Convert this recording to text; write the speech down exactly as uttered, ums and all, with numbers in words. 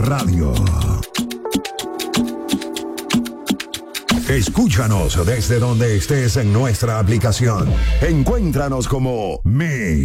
Radio. Escúchanos desde donde estés en nuestra aplicación. Encuéntranos como Mi